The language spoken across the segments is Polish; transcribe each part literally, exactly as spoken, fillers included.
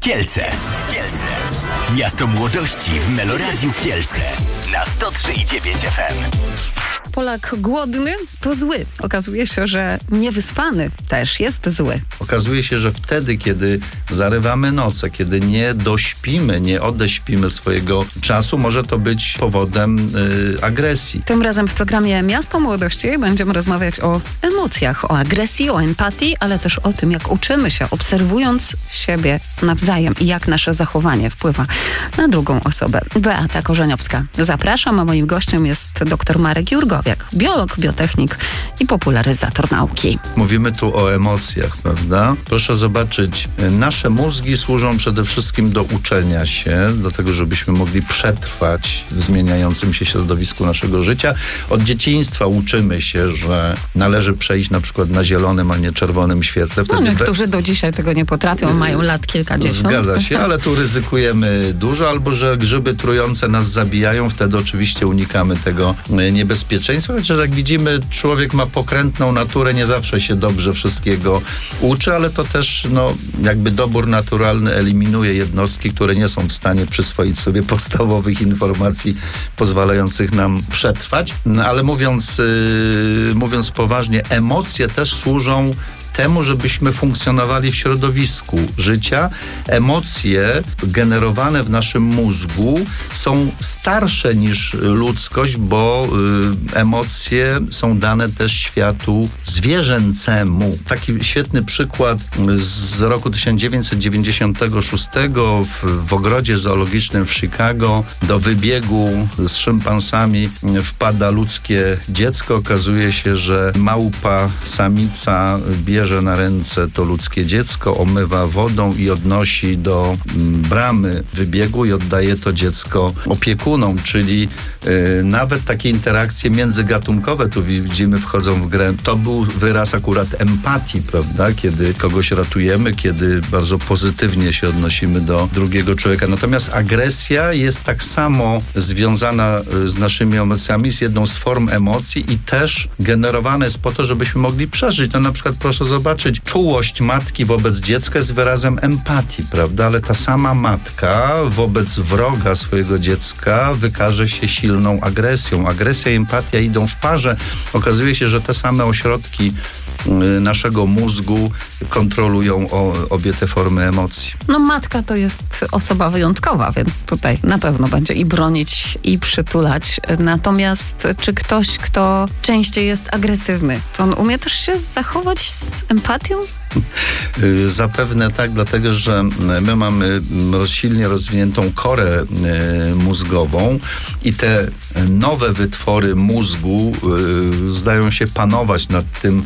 Kielce. Kielce. Miasto młodości w Meloradiu Kielce. Na sto trzy i dziewięć F M. Polak głodny to zły. Okazuje się, że niewyspany też jest zły. Okazuje się, że wtedy, kiedy zarywamy noce, kiedy nie dośpimy, nie odeśpimy swojego czasu, może to być powodem yy, agresji. Tym razem w programie Miasto Młodości będziemy rozmawiać o emocjach, o agresji, o empatii, ale też o tym, jak uczymy się, obserwując siebie nawzajem i jak nasze zachowanie wpływa na drugą osobę. Beata Korzeniowska. Zapraszam, a moim gościem jest dr Marek Jurgowiak, biolog, biotechnik i popularyzator nauki. Mówimy tu o emocjach, prawda? Proszę zobaczyć, nasze mózgi służą przede wszystkim do uczenia się, do tego, żebyśmy mogli przetrwać w zmieniającym się środowisku naszego życia. Od dzieciństwa uczymy się, że należy przejść na przykład na zielonym, a nie czerwonym świetle. Wtedy no, niektórzy be... do dzisiaj tego nie potrafią, mają lat kilkadziesiąt. Zgadza się, ale tu ryzykujemy dużo, albo że grzyby trujące nas zabijają, wtedy oczywiście unikamy tego niebezpieczeństwa. Chociaż jak widzimy, człowiek ma pokrętną naturę, nie zawsze się dobrze wszystkiego uczy, ale to też no, jakby dobór naturalny eliminuje jednostki, które nie są w stanie przyswoić sobie podstawowych informacji pozwalających nam przetrwać. No, ale mówiąc, yy, mówiąc poważnie, emocje też służą temu, żebyśmy funkcjonowali w środowisku życia. Emocje generowane w naszym mózgu są starsze niż ludzkość, bo y, emocje są dane też światu zwierzęcemu. Taki świetny przykład z roku tysiąc dziewięćset dziewięćdziesiątego szóstego w, w ogrodzie zoologicznym w Chicago. Do wybiegu z szympansami wpada ludzkie dziecko. Okazuje się, że małpa samica bierze na ręce to ludzkie dziecko, omywa wodą i odnosi do bramy wybiegu i oddaje to dziecko opiekunom, czyli y, nawet takie interakcje międzygatunkowe tu widzimy wchodzą w grę. To był wyraz akurat empatii, prawda? Kiedy kogoś ratujemy, kiedy bardzo pozytywnie się odnosimy do drugiego człowieka. Natomiast agresja jest tak samo związana z naszymi emocjami, z jedną z form emocji i też generowana jest po to, żebyśmy mogli przeżyć. No na przykład proszę zobaczyć, czułość matki wobec dziecka jest wyrazem empatii, prawda? Ale ta sama matka wobec wroga swojego dziecka wykaże się silną agresją. Agresja i empatia idą w parze. Okazuje się, że te same ośrodki naszego mózgu kontrolują o, obie te formy emocji. No matka to jest osoba wyjątkowa, więc tutaj na pewno będzie i bronić, i przytulać. Natomiast czy ktoś, kto częściej jest agresywny, to on umie też się zachować z empatią? Zapewne tak, dlatego że my mamy silnie rozwiniętą korę mózgową i te nowe wytwory mózgu zdają się panować nad tym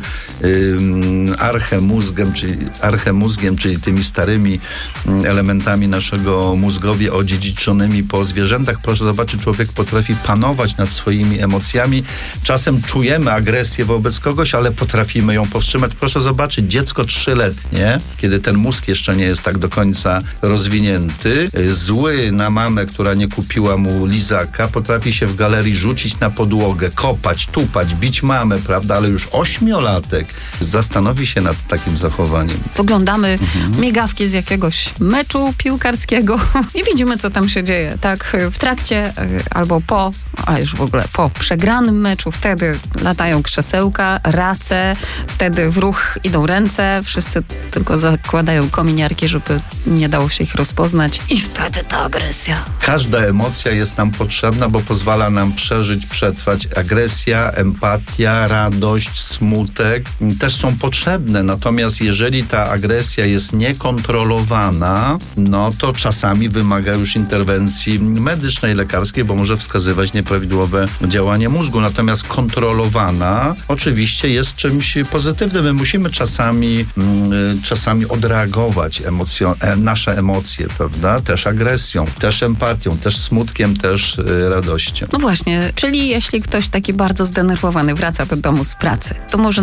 archemózgiem, czyli, archemózgiem, czyli tymi starymi elementami naszego mózgowi odziedziczonymi po zwierzętach. Proszę zobaczyć, człowiek potrafi panować nad swoimi emocjami. Czasem czujemy agresję wobec kogoś, ale potrafimy ją powstrzymać. Proszę zobaczyć, dziecko trzyletnie, kiedy ten mózg jeszcze nie jest tak do końca rozwinięty, zły na mamę, która nie kupiła mu lizaka, potrafi się w galerii rzucić na podłogę, kopać, tupać, bić mamę, prawda? Ale już ośmiolatek zastanowi się nad takim zachowaniem. Oglądamy mhm. migawki z jakiegoś meczu piłkarskiego i widzimy, co tam się dzieje. Tak w trakcie albo po, a już w ogóle po przegranym meczu, wtedy latają krzesełka, race, wtedy w ruch idą ręce, wszyscy tylko zakładają kominiarki, żeby nie dało się ich rozpoznać i wtedy ta agresja. Każda emocja jest nam potrzebna, bo pozwala nam przeżyć, przetrwać. Agresja, empatia, radość, smutek też są potrzebne. Natomiast jeżeli ta agresja jest niekontrolowana, no to czasami wymaga już interwencji medycznej, lekarskiej, bo może wskazywać nieprawidłowe działanie mózgu. Natomiast kontrolowana oczywiście jest czymś pozytywnym. My musimy czasami, mm, czasami odreagować emocjo- e, nasze emocje, prawda? Też agresją, też empatią, też smutkiem, też e, radością. No właśnie, czyli jeśli ktoś taki bardzo zdenerwowany wraca do domu z pracy, to może najpierw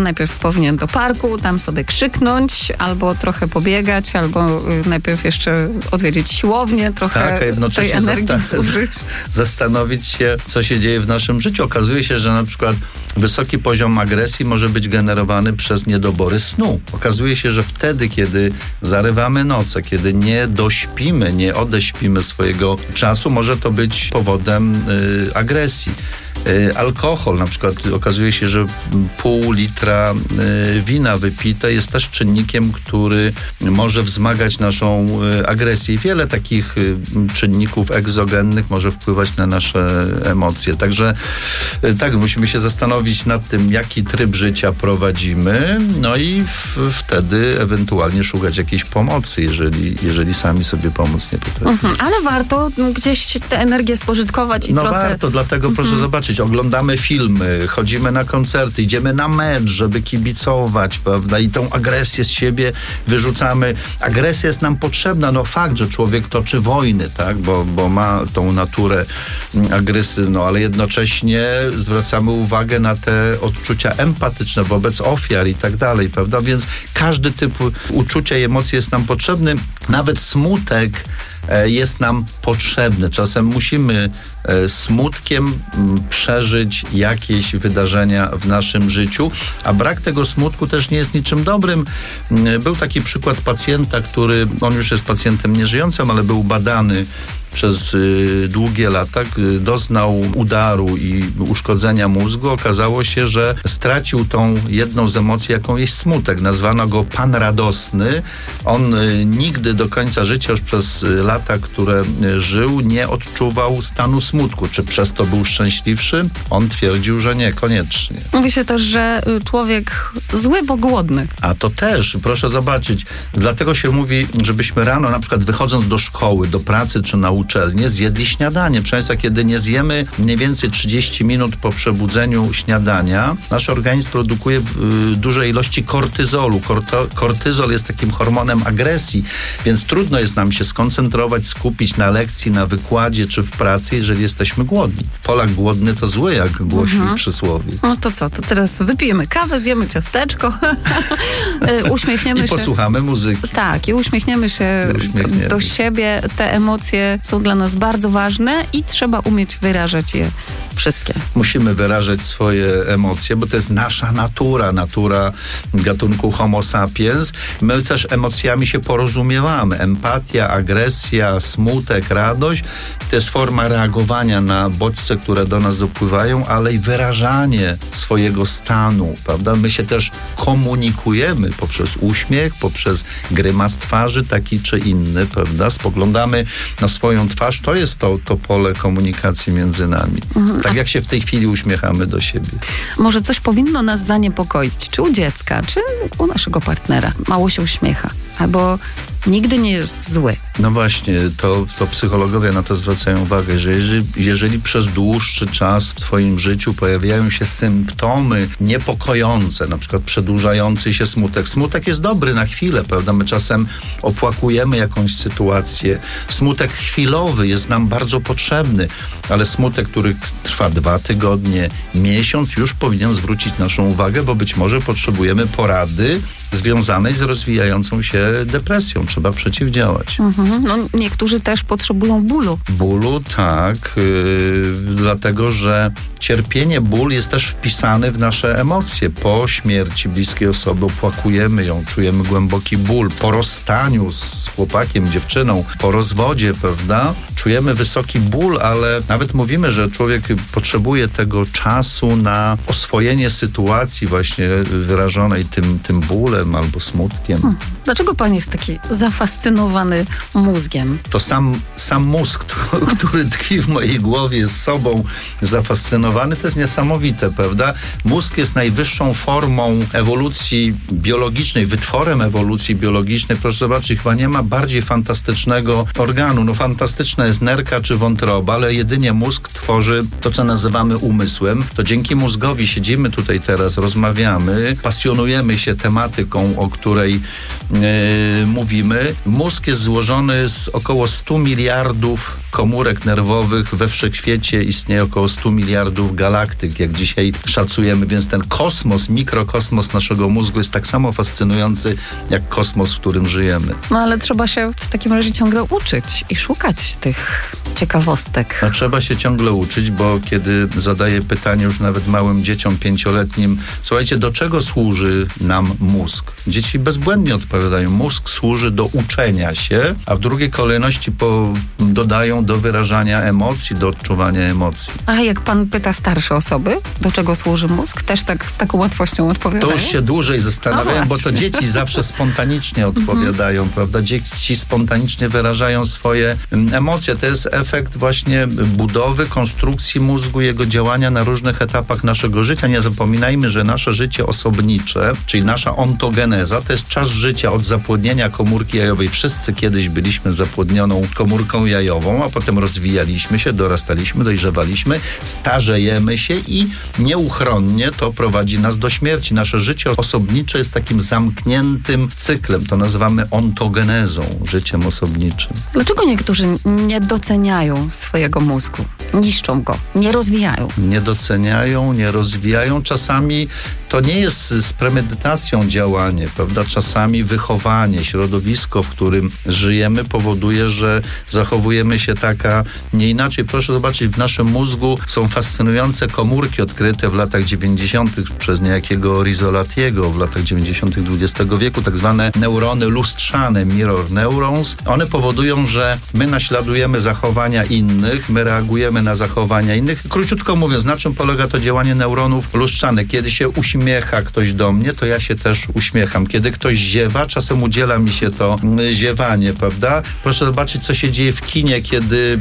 powinien do parku, tam sobie krzyknąć, albo trochę pobiegać, albo najpierw jeszcze odwiedzić siłownię, trochę tak, a jednocześnie tej energii zasta- zużyć. zastanowić się, co się dzieje w naszym życiu. Okazuje się, że na przykład wysoki poziom agresji może być generowany przez niedobory snu. Okazuje się, że wtedy, kiedy zarywamy noce, kiedy nie dośpimy, nie odeśpimy swojego czasu, może to być powodem y, agresji. Alkohol, na przykład okazuje się, że pół litra wina wypite jest też czynnikiem, który może wzmagać naszą agresję. Wiele takich czynników egzogennych może wpływać na nasze emocje. Także tak, musimy się zastanowić nad tym, jaki tryb życia prowadzimy, no i w, wtedy ewentualnie szukać jakiejś pomocy, jeżeli, jeżeli sami sobie pomóc nie potrafimy. Mhm, ale warto gdzieś tę energię spożytkować i no trochę... No warto, dlatego mhm. proszę zobaczyć, oglądamy filmy, chodzimy na koncerty, idziemy na mecz, żeby kibicować, prawda? I tą agresję z siebie wyrzucamy. Agresja jest nam potrzebna, no fakt, że człowiek toczy wojny, tak? Bo, bo ma tą naturę agresywną, ale jednocześnie zwracamy uwagę na te odczucia empatyczne wobec ofiar i tak dalej, prawda? Więc każdy typ uczucia i emocji jest nam potrzebny. Nawet smutek jest nam potrzebny. Czasem musimy smutkiem przeżyć jakieś wydarzenia w naszym życiu, a brak tego smutku też nie jest niczym dobrym. Był taki przykład pacjenta, który, on już jest pacjentem nieżyjącym, ale był badany przez y, długie lata, y, doznał udaru i uszkodzenia mózgu. Okazało się, że stracił tą jedną z emocji, jaką jest smutek. Nazwano go pan radosny. On y, nigdy do końca życia, już przez y, lata, które y, żył, nie odczuwał stanu smutku. Czy przez to był szczęśliwszy? On twierdził, że nie, koniecznie. Mówi się też, że człowiek zły, bo głodny. A to też, proszę zobaczyć. Dlatego się mówi, żebyśmy rano, na przykład wychodząc do szkoły, do pracy czy na uczelnię, zjedli śniadanie. Proszę Państwa, kiedy nie zjemy mniej więcej trzydzieści minut po przebudzeniu śniadania, nasz organizm produkuje y, duże ilości kortyzolu. Korto, kortyzol jest takim hormonem agresji, więc trudno jest nam się skoncentrować, skupić na lekcji, na wykładzie czy w pracy, jeżeli jesteśmy głodni. Polak głodny to zły, jak głosi mhm. przysłowie. No to co, to teraz wypijemy kawę, zjemy ciasteczko, uśmiechniemy I się. I posłuchamy muzyki. Tak, i uśmiechniemy się uśmiechniemy. do siebie. Te emocje są dla nas bardzo ważne i trzeba umieć wyrażać je wszystkie. Musimy wyrażać swoje emocje, bo to jest nasza natura, natura gatunku Homo sapiens. My też emocjami się porozumiewamy. Empatia, agresja, smutek, radość to jest forma reagowania na bodźce, które do nas dopływają, ale i wyrażanie swojego stanu, prawda? My się też komunikujemy poprzez uśmiech, poprzez grymas twarzy, taki czy inny, prawda? Spoglądamy na swoją twarz, to jest to, to pole komunikacji między nami. Mhm. Tak jak się w tej chwili uśmiechamy do siebie. Może coś powinno nas zaniepokoić, czy u dziecka, czy u naszego partnera. Mało się uśmiecha, albo nigdy nie jest zły. No właśnie, to, to psychologowie na to zwracają uwagę, że jeżeli, jeżeli przez dłuższy czas w twoim życiu pojawiają się symptomy niepokojące, na przykład przedłużający się smutek. Smutek jest dobry na chwilę, prawda? My czasem opłakujemy jakąś sytuację. Smutek chwilowy jest nam bardzo potrzebny, ale smutek, który trwa dwa tygodnie, miesiąc, już powinien zwrócić naszą uwagę, bo być może potrzebujemy porady związanej z rozwijającą się depresją. Trzeba przeciwdziałać. Mhm. No, niektórzy też potrzebują bólu. Bólu, tak, yy, dlatego, że cierpienie, ból jest też wpisany w nasze emocje. Po śmierci bliskiej osoby opłakujemy ją, czujemy głęboki ból. Po rozstaniu z chłopakiem, dziewczyną, po rozwodzie, prawda, czujemy wysoki ból, ale nawet mówimy, że człowiek potrzebuje tego czasu na oswojenie sytuacji właśnie wyrażonej tym, tym bólem albo smutkiem. Hmm. Dlaczego pan jest taki zafascynowany mózgiem? To sam, sam mózg, który tkwi w mojej głowie, z sobą zafascynowany, to jest niesamowite, prawda? Mózg jest najwyższą formą ewolucji biologicznej, wytworem ewolucji biologicznej. Proszę zobaczyć, chyba nie ma bardziej fantastycznego organu. No fantastyczna jest nerka czy wątroba, ale jedynie mózg tworzy to, co nazywamy umysłem. To dzięki mózgowi siedzimy tutaj teraz, rozmawiamy, pasjonujemy się tematyką, o której yy, mówimy. Mózg jest złożony z około stu miliardów komórek nerwowych. We wszechświecie istnieje około stu miliardów miliardów galaktyk, jak dzisiaj szacujemy, więc ten kosmos, mikrokosmos naszego mózgu jest tak samo fascynujący, jak kosmos, w którym żyjemy. No ale trzeba się w takim razie ciągle uczyć i szukać tych ciekawostek. No, trzeba się ciągle uczyć, bo kiedy zadaję pytanie już nawet małym dzieciom pięcioletnim, słuchajcie, do czego służy nam mózg? Dzieci bezbłędnie odpowiadają, mózg służy do uczenia się, a w drugiej kolejności po, dodają do wyrażania emocji, do odczuwania emocji. A jak pan pyta starsze osoby, do czego służy mózg, też tak z taką łatwością odpowiadają? To już się dłużej zastanawiają, bo to dzieci zawsze spontanicznie odpowiadają, mm-hmm. prawda? Dzieci spontanicznie wyrażają swoje emocje. To jest efekt właśnie budowy, konstrukcji mózgu, jego działania na różnych etapach naszego życia. Nie zapominajmy, że nasze życie osobnicze, czyli nasza ontogeneza, to jest czas życia od zapłodnienia komórki jajowej. Wszyscy kiedyś byliśmy zapłodnioną komórką jajową, a potem rozwijaliśmy się, dorastaliśmy, dojrzewaliśmy, starzejemy się i nieuchronnie to prowadzi nas do śmierci. Nasze życie osobnicze jest takim zamkniętym cyklem. To nazywamy ontogenezą, życiem osobniczym. Dlaczego niektórzy nie doceniają swojego mózgu? Niszczą go, nie rozwijają. Nie doceniają, nie rozwijają. Czasami to nie jest z premedytacją działanie, prawda? Czasami wychowanie, środowisko, w którym żyjemy, powoduje, że zachowujemy się tak, a nie inaczej. Proszę zobaczyć, w naszym mózgu są fascynujące komórki odkryte w latach dziewięćdziesiątych przez niejakiego Rizzolatiego w latach dziewięćdziesiątych dwudziestego wieku, tak zwane neurony lustrzane, mirror neurons. One powodują, że my naśladujemy zachowania innych, my reagujemy na zachowania innych. Króciutko mówiąc, na czym polega to działanie neuronów lustrzanych? Kiedy się uśmiecha ktoś do mnie, to ja się też uśmiecham. Kiedy ktoś ziewa, czasem udziela mi się to ziewanie, prawda? Proszę zobaczyć, co się dzieje w kinie, kiedy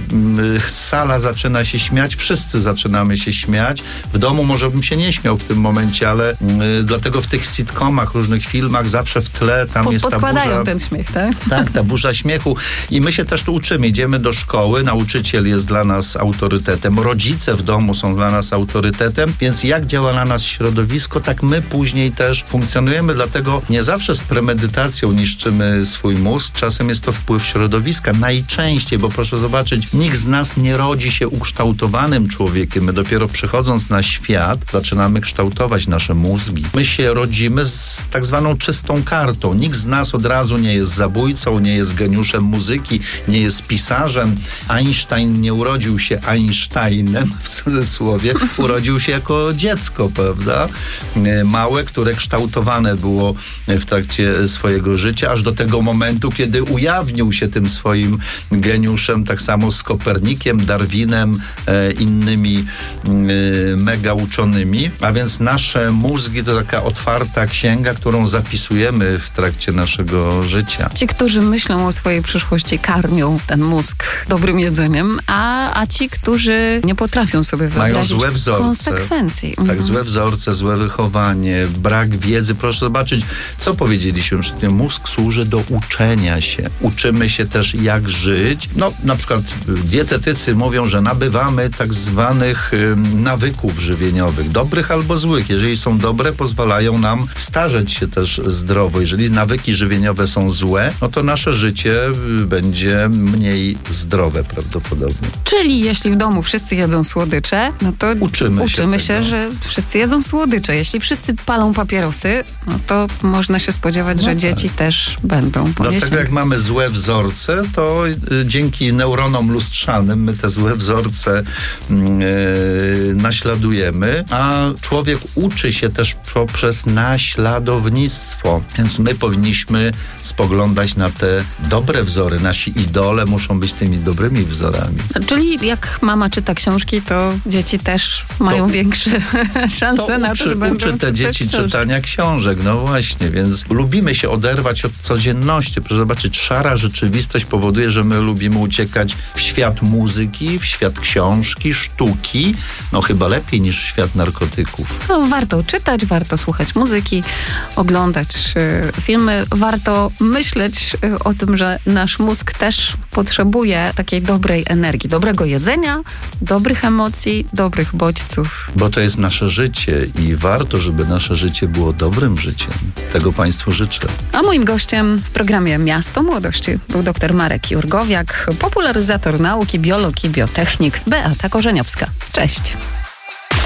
sala zaczyna się śmiać, wszyscy zaczynamy się śmiać. W domu może bym się nie śmiał w tym momencie, ale y, dlatego w tych sitcomach, różnych filmach zawsze w tle tam Po, jest ta burza. Podkładają ten śmiech, tak? Tak, ta burza śmiechu. I my się też tu uczymy. Idziemy do szkoły, nauczyciel jest dla nas autorytetem, rodzice w domu są dla nas autorytetem, więc jak działa na nas środowisko, tak my później też funkcjonujemy, dlatego nie zawsze z premedytacją niszczymy swój mózg, czasem jest to wpływ środowiska, najczęściej, bo proszę zobaczyć, nikt z nas nie rodzi się ukształtowanym człowiekiem, my dopiero przychodząc na świat zaczynamy kształtować nasze mózgi. My się rodzimy z tak zwaną czystą kartą, nikt z nas od razu nie jest zabójcą, nie jest geniuszem muzyki, nie jest pisarzem. Einstein nie urodził się Einsteinem, w cudzysłowie, urodził się jako dziecko, prawda? Małe, które kształtowane było w trakcie swojego życia, aż do tego momentu, kiedy ujawnił się tym swoim geniuszem, tak samo z Kopernikiem, Darwinem, e, innymi e, mega uczonymi. A więc nasze mózgi to taka otwarta księga, którą zapisujemy w trakcie naszego życia. Ci, którzy myślą o swojej przyszłości, karmią ten mózg dobrym jedzeniem, a, a ci, którzy nie potrafią sobie Mają wyobrazić złe wzorce. konsekwencji. Tak, mhm. złe wzorce, złe wychowanie, brak wiedzy. Proszę zobaczyć, co powiedzieliśmy przed tym. Mózg służy do uczenia się. Uczymy się też, jak żyć. No, na przykład dietetycy mówią, że nabywamy tak zwanych y, nawyków żywieniowych, dobrych albo złych. Jeżeli są dobre, pozwalają nam starzeć się też zdrowo. Jeżeli nawyki żywieniowe są złe, no to nasze życie y, będzie mniej zdrowe prawdopodobnie. Czyli jeśli w domu wszyscy jedzą słodycze, no to uczymy, uczymy się, się, że wszyscy jedzą słodycze. Jeśli wszyscy palą papierosy, no to można się spodziewać, no że tak. dzieci też będą poniesione. Dlatego jak mamy złe wzorce, to y, dzięki neuronom lustrzanym my te złe wzorce y, naśladujemy, a człowiek uczy się też poprzez naśladownictwo. Więc my powinniśmy spoglądać na te dobre wzory. Nasi idole muszą być tymi dobrymi wzorami. Czyli jak mama czyta książki, to dzieci też mają To- większe szanse To na to, uczy, że będą uczy te czytać dzieci książki. czytania książek, no właśnie, więc lubimy się oderwać od codzienności. Proszę zobaczyć, szara rzeczywistość powoduje, że my lubimy uciekać w świat muzyki, w świat książki, sztuki, no chyba lepiej niż w świat narkotyków. No, warto czytać, warto słuchać muzyki, oglądać y, filmy. Warto myśleć y, o tym, że nasz mózg też potrzebuje takiej dobrej energii, dobrego jedzenia, dobrych emocji, dobrych bodźców. Bo to jest nasze życie i warto, żeby nasze życie było dobrym życiem. Tego Państwu życzę. A moim gościem w programie Miasto Młodości był dr Marek Jurgowiak, popularyzator nauki, biolog i biotechnik, Beata Korzeniowska. Cześć.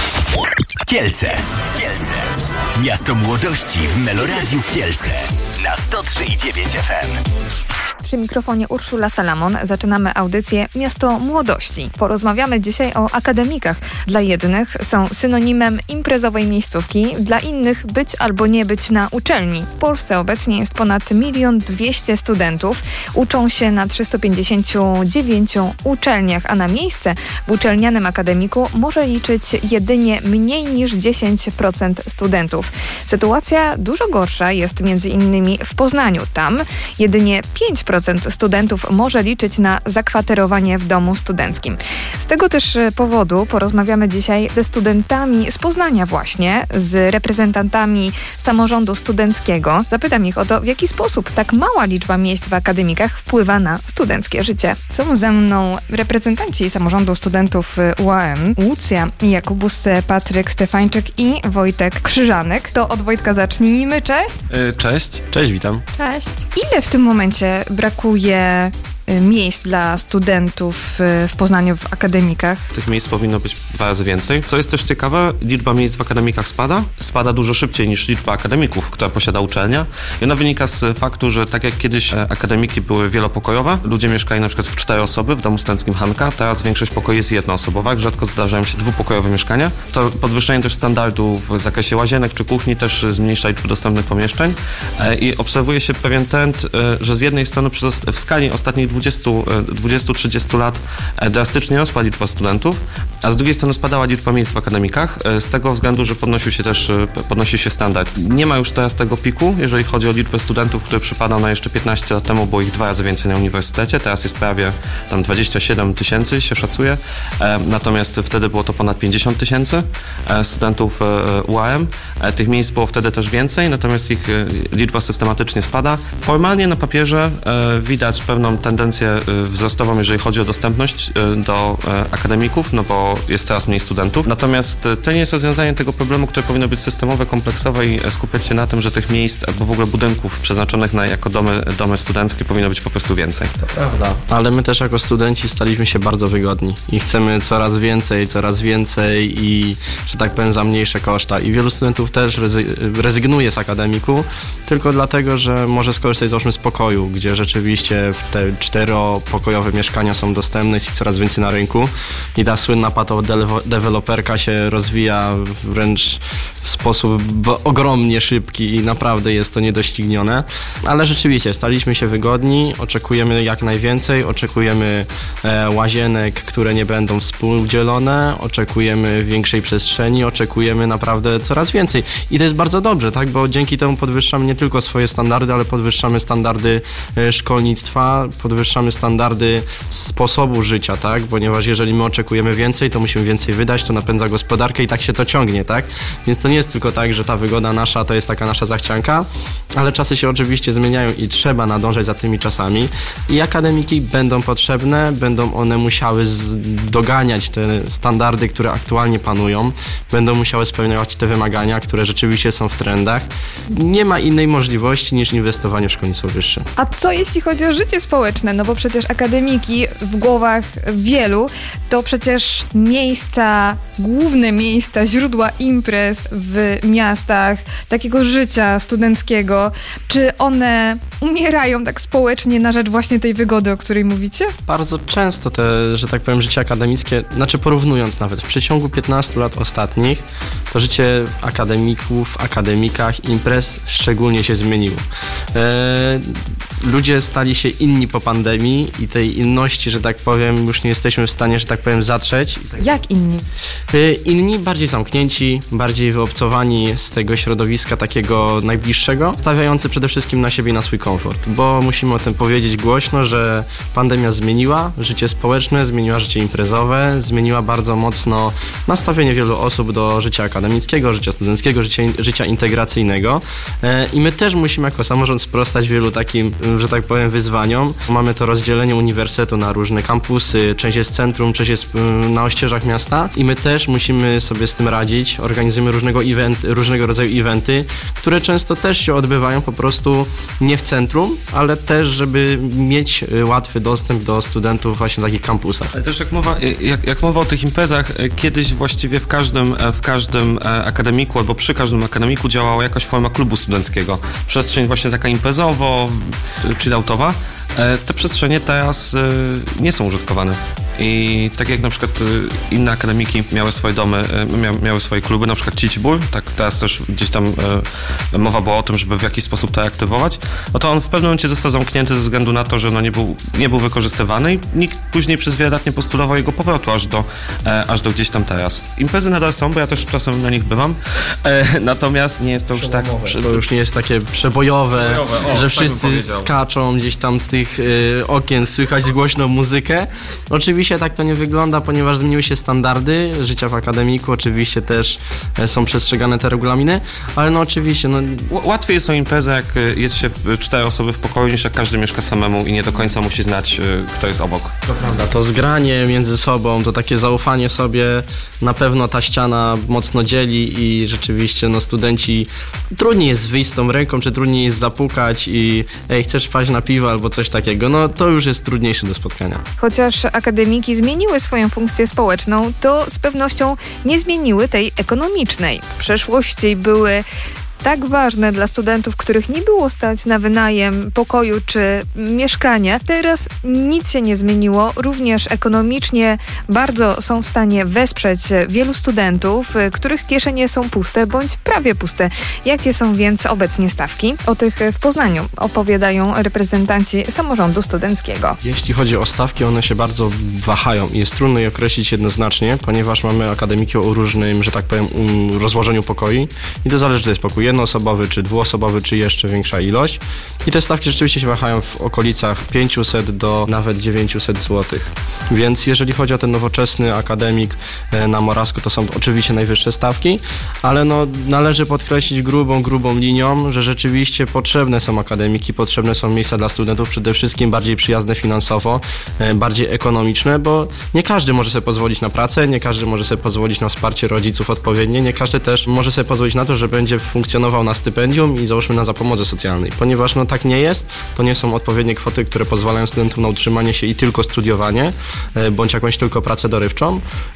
Kielce. Kielce. Miasto młodości w Meloradiu Kielce. Na sto trzy i dziewięć F M. Przy mikrofonie Urszula Salamon. Zaczynamy audycję Miasto Młodości. Porozmawiamy dzisiaj o akademikach. Dla jednych są synonimem imprezowej miejscówki, dla innych być albo nie być na uczelni. W Polsce obecnie jest ponad milion dwieście studentów. Uczą się na trzystu pięćdziesięciu dziewięciu uczelniach, a na miejsce w uczelnianym akademiku może liczyć jedynie mniej niż dziesięć procent studentów. Sytuacja dużo gorsza jest między innymi w Poznaniu. Tam jedynie pięć procent studentów może liczyć na zakwaterowanie w domu studenckim. Z tego też powodu porozmawiamy dzisiaj ze studentami z Poznania właśnie, z reprezentantami samorządu studenckiego. Zapytam ich o to, w jaki sposób tak mała liczba miejsc w akademikach wpływa na studenckie życie. Są ze mną reprezentanci samorządu studentów U A M, Łucja Jakubus, Patryk Stefańczyk i Wojtek Krzyżanek. To od Wojtka zacznijmy. Cześć. Cześć. Cześć, witam. Cześć. Ile w tym momencie brakuje miejsc dla studentów w Poznaniu w akademikach? Tych miejsc powinno być dwa razy więcej. Co jest też ciekawe, liczba miejsc w akademikach spada. Spada dużo szybciej niż liczba akademików, która posiada uczelnia. I ona wynika z faktu, że tak jak kiedyś akademiki były wielopokojowe, ludzie mieszkali na przykład w cztery osoby w domu studenckim Hanka, teraz większość pokoi jest jednoosobowa, rzadko zdarzają się dwupokojowe mieszkania. To podwyższenie też standardów w zakresie łazienek czy kuchni też zmniejsza liczbę dostępnych pomieszczeń. I obserwuje się pewien trend, że z jednej strony przez, w skali ostatnich dwudziestu trzydziestu lat drastycznie rosła liczba studentów, a z drugiej strony spadała liczba miejsc w akademikach z tego względu, że podnosił się też podnosił się standard. Nie ma już teraz tego piku, jeżeli chodzi o liczbę studentów, który przypadał na jeszcze piętnaście lat temu, było ich dwa razy więcej na uniwersytecie, teraz jest prawie tam dwadzieścia siedem tysięcy się szacuje, natomiast wtedy było to ponad pięćdziesiąt tysięcy studentów U A M. Tych miejsc było wtedy też więcej, natomiast ich liczba systematycznie spada. Formalnie na papierze widać pewną tendencję wzrostową, jeżeli chodzi o dostępność do akademików, no bo jest coraz mniej studentów. Natomiast to nie jest rozwiązanie tego problemu, które powinno być systemowe, kompleksowe i skupiać się na tym, że tych miejsc albo w ogóle budynków przeznaczonych na, jako domy, domy studenckie powinno być po prostu więcej. To prawda. Ale my też jako studenci staliśmy się bardzo wygodni i chcemy coraz więcej, coraz więcej i, że tak powiem, za mniejsze koszta. I wielu studentów też rezygnuje z akademiku tylko dlatego, że może skorzystać załóżmy z pokoju, gdzie rzeczywiście w te czteropokojowe mieszkania są dostępne, jest ich coraz więcej na rynku i ta słynna patodeweloperka się rozwija wręcz w sposób ogromnie szybki i naprawdę jest to niedoścignione. Ale rzeczywiście staliśmy się wygodni, oczekujemy jak najwięcej, oczekujemy e, łazienek, które nie będą współdzielone, oczekujemy większej przestrzeni, oczekujemy naprawdę coraz więcej. I to jest bardzo dobrze, tak, bo dzięki temu podwyższamy nie tylko swoje standardy, ale podwyższamy standardy e, szkolnictwa, podwyższamy standardy sposobu życia, tak? Ponieważ jeżeli my oczekujemy więcej, to musimy więcej wydać, to napędza gospodarkę i tak się to ciągnie, tak? Więc to nie jest tylko tak, że ta wygoda nasza to jest taka nasza zachcianka, ale czasy się oczywiście zmieniają i trzeba nadążać za tymi czasami i akademiki będą potrzebne, będą one musiały doganiać te standardy, które aktualnie panują, będą musiały spełniać te wymagania, które rzeczywiście są w trendach. Nie ma innej możliwości niż inwestowanie w szkolnictwo wyższe. A co jeśli chodzi o życie społeczne? No bo przecież akademiki w głowach wielu to przecież miejsca, główne miejsca, źródła imprez w miastach, takiego życia studenckiego. Czy one umierają tak społecznie na rzecz właśnie tej wygody, o której mówicie? Bardzo często te, że tak powiem, życie akademickie, znaczy porównując nawet, w przeciągu piętnastu lat ostatnich, to życie akademików, w akademikach, imprez szczególnie się zmieniło. E, ludzie stali się inni po pandemii i tej inności, że tak powiem, już nie jesteśmy w stanie, że tak powiem, zatrzeć. Jak inni? E, inni, bardziej zamknięci, bardziej wyobcowani z tego środowiska takiego najbliższego, stawiający przede wszystkim na siebie i na swój komfort, bo musimy o tym powiedzieć głośno, że pandemia zmieniła życie społeczne, zmieniła życie imprezowe, zmieniła bardzo mocno nastawienie wielu osób do życia akademickiego, życia studenckiego, życia, życia integracyjnego e, i my też musimy jako samorząd sprostać wielu takim że tak powiem, wyzwaniom. Mamy to rozdzielenie uniwersytetu na różne kampusy, część jest w centrum, część jest na ościeżach miasta i my też musimy sobie z tym radzić. Organizujemy różnego, event, różnego rodzaju eventy, które często też się odbywają po prostu nie w centrum, ale też, żeby mieć łatwy dostęp do studentów właśnie na takich kampusach. Ale też jak mowa, jak, jak mowa o tych imprezach, kiedyś właściwie w każdym, w każdym akademiku albo przy każdym akademiku działała jakaś forma klubu studenckiego. Przestrzeń właśnie taka imprezowo, chilloutowa. Te przestrzenie teraz nie są użytkowane. I tak jak na przykład inne akademiki miały swoje domy, miały swoje kluby, na przykład Cicibór, tak teraz też gdzieś tam mowa była o tym, żeby w jakiś sposób to aktywować, no to on w pewnym momencie został zamknięty ze względu na to, że no nie, był, nie był wykorzystywany i nikt później przez wiele lat nie postulował jego powrotu aż do, aż do gdzieś tam teraz. Imprezy nadal są, bo ja też czasem na nich bywam, natomiast nie jest to już tak... To już nie jest takie przebojowe, przebojowe. O, że wszyscy tak skaczą gdzieś tam z tych y, okien, słychać głośną muzykę. Oczywiście tak to nie wygląda, ponieważ zmieniły się standardy życia w akademiku, oczywiście też są przestrzegane te regulaminy, ale no oczywiście... No... Łatwiej są imprezy, jak jest się w cztery osoby w pokoju, niż jak każdy mieszka samemu i nie do końca musi znać, kto jest obok. To prawda, to zgranie między sobą, to takie zaufanie sobie, na pewno ta ściana mocno dzieli i rzeczywiście no studenci, trudniej jest wyjść z tą ręką, czy trudniej jest zapukać i ej, chcesz wpaść na piwo albo coś takiego, no to już jest trudniejsze do spotkania. Chociaż akademiki zmieniły swoją funkcję społeczną, to z pewnością nie zmieniły tej ekonomicznej. W przeszłości były tak ważne dla studentów, których nie było stać na wynajem pokoju czy mieszkania. Teraz nic się nie zmieniło. Również ekonomicznie bardzo są w stanie wesprzeć wielu studentów, których kieszenie są puste bądź prawie puste. Jakie są więc obecnie stawki? O tych w Poznaniu opowiadają reprezentanci samorządu studenckiego. Jeśli chodzi o stawki, one się bardzo wahają i jest trudno je określić jednoznacznie, ponieważ mamy akademiki o różnym, że tak powiem, rozłożeniu pokoi i to zależy, czy to jest pokój jednoosobowy, czy dwuosobowy, czy jeszcze większa ilość. I te stawki rzeczywiście się wahają w okolicach pięćset do nawet dziewięćset złotych. Więc jeżeli chodzi o ten nowoczesny akademik na Morawsku, to są oczywiście najwyższe stawki, ale no, należy podkreślić grubą, grubą linią, że rzeczywiście potrzebne są akademiki, potrzebne są miejsca dla studentów, przede wszystkim bardziej przyjazne finansowo, bardziej ekonomiczne, bo nie każdy może sobie pozwolić na pracę, nie każdy może sobie pozwolić na wsparcie rodziców odpowiednie, nie każdy też może sobie pozwolić na to, że będzie funkcjonował na stypendium i załóżmy na zapomodze socjalnej. Ponieważ no tak nie jest, to nie są odpowiednie kwoty, które pozwalają studentom na utrzymanie się i tylko studiowanie, bądź jakąś tylko pracę dorywczą.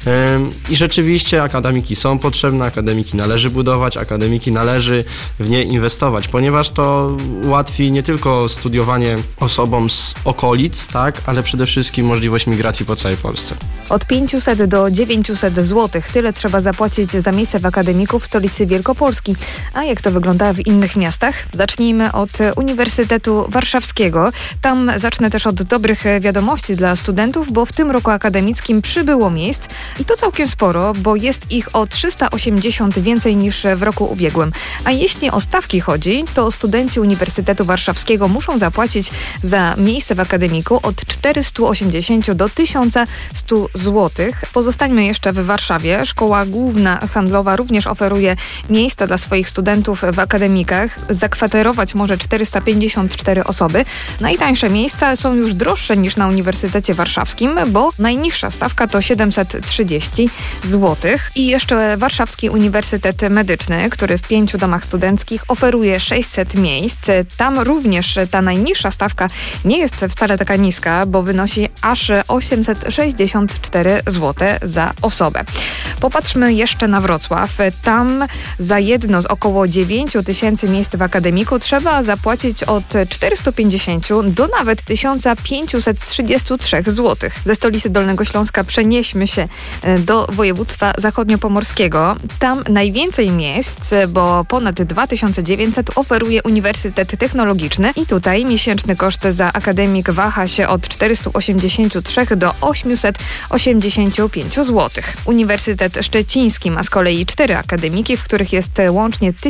I rzeczywiście akademiki są potrzebne, akademiki należy budować, akademiki należy w nie inwestować, ponieważ to ułatwi nie tylko studiowanie osobom z okolic, tak, ale przede wszystkim możliwość migracji po całej Polsce. Od pięćset do dziewięciuset złotych tyle trzeba zapłacić za miejsce w akademiku w stolicy Wielkopolski. A jak to wygląda w innych miastach? Zacznijmy od Uniwersytetu Warszawskiego. Tam zacznę też od dobrych wiadomości dla studentów, bo w tym roku akademickim przybyło miejsc i to całkiem sporo, bo jest ich o trzysta osiemdziesiąt więcej niż w roku ubiegłym. A jeśli o stawki chodzi, to studenci Uniwersytetu Warszawskiego muszą zapłacić za miejsce w akademiku od czterysta osiemdziesiąt do tysiąc sto złotych. Pozostańmy jeszcze w Warszawie. Szkoła Główna Handlowa również oferuje miejsca dla swoich studentów w akademikach. Zakwaterować może czterysta pięćdziesiąt cztery osoby. Najtańsze miejsca są już droższe niż na Uniwersytecie Warszawskim, bo najniższa stawka to siedemset trzydzieści złotych. I jeszcze Warszawski Uniwersytet Medyczny, który w pięciu domach studenckich oferuje sześćset miejsc. Tam również ta najniższa stawka nie jest wcale taka niska, bo wynosi aż osiemset sześćdziesiąt cztery złote za osobę. Popatrzmy jeszcze na Wrocław. Tam za jedno z około dziewięć tysięcy miejsc w akademiku trzeba zapłacić od czterysta pięćdziesiąt do nawet tysiąc pięćset trzydzieści trzy złotych. Ze stolicy Dolnego Śląska przenieśmy się do województwa zachodniopomorskiego. Tam najwięcej miejsc, bo ponad dwa tysiące dziewięćset oferuje Uniwersytet Technologiczny i tutaj miesięczny koszt za akademik waha się od czterysta osiemdziesiąt trzy do osiemset osiemdziesiąt pięć złotych. Uniwersytet Szczeciński ma z kolei cztery akademiki, w których jest łącznie tysiąc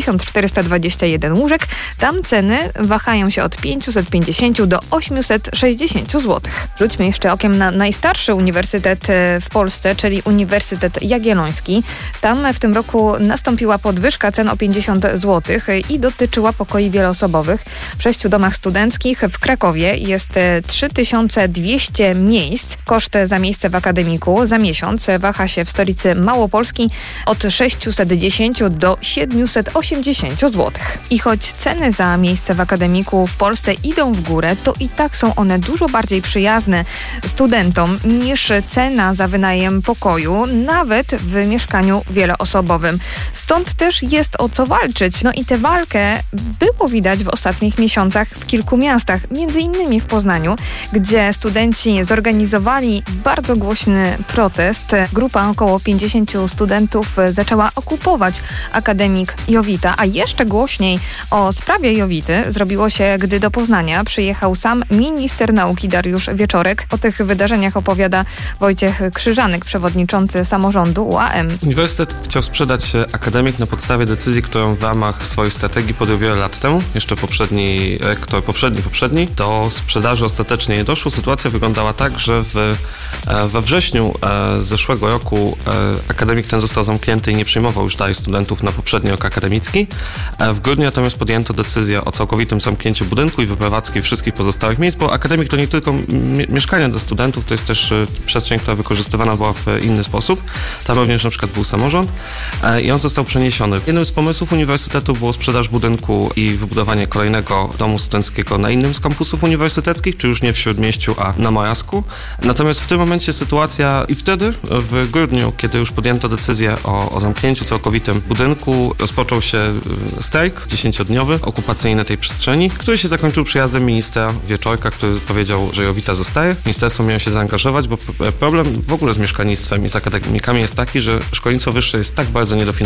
tysiąc czterysta dwadzieścia jeden łóżek. Tam ceny wahają się od pięćset pięćdziesiąt do osiemset sześćdziesiąt złotych. Rzućmy jeszcze okiem na najstarszy uniwersytet w Polsce, czyli Uniwersytet Jagielloński. Tam w tym roku nastąpiła podwyżka cen o pięćdziesiąt złotych i dotyczyła pokoi wieloosobowych. W sześciu domach studenckich w Krakowie jest trzy tysiące dwieście miejsc. Koszt za miejsce w akademiku za miesiąc waha się w stolicy Małopolski od sześćset dziesięć do siedemset osiemdziesiąt złotych. I choć ceny za miejsce w akademiku w Polsce idą w górę, to i tak są one dużo bardziej przyjazne studentom niż cena za wynajem pokoju, nawet w mieszkaniu wieloosobowym. Stąd też jest o co walczyć. No i tę walkę było widać w ostatnich miesiącach w kilku miastach, między innymi w Poznaniu, gdzie studenci zorganizowali bardzo głośny protest. Grupa około pięćdziesięciu studentów zaczęła okupować akademik Jowita, a jeszcze głośniej o sprawie Jowity zrobiło się, gdy do Poznania przyjechał sam minister nauki Dariusz Wieczorek. O tych wydarzeniach opowiada Wojciech Krzyżanek, przewodniczący samorządu U A M. Uniwersytet chciał sprzedać akademik na podstawie decyzji, którą w ramach swojej strategii podjął wiele lat temu, jeszcze poprzedni rektor, poprzedni, poprzedni. Do sprzedaży ostatecznie nie doszło. Sytuacja wyglądała tak, że w, we wrześniu zeszłego roku akademik ten został zamknięty i nie przyjmował już dalej studentów na poprzedni rok akademicki. W grudniu natomiast podjęto decyzję o całkowitym zamknięciu budynku i wyprowadzki wszystkich pozostałych miejsc, bo akademik to nie tylko mie- mieszkania dla studentów, to jest też przestrzeń, która wykorzystywana była w inny sposób. Tam również na przykład był samorząd i on został przeniesiony. Jednym z pomysłów uniwersytetu było sprzedaż budynku i wybudowanie kolejnego domu studenckiego na innym z kampusów uniwersyteckich, czy już nie w Śródmieściu, a na Mojasku. Natomiast w tym momencie sytuacja i wtedy, w grudniu, kiedy już podjęto decyzję o, o zamknięciu całkowitym budynku, rozpoczął się strajk dziesięciodniowy, okupacyjny tej przestrzeni, który się zakończył przyjazdem ministra Wieczorka, który powiedział, że Jowita zostaje. Ministerstwo miało się zaangażować, bo problem w ogóle z mieszkalnictwem i z akademikami jest taki, że szkolnictwo wyższe jest tak bardzo niedofinansowane,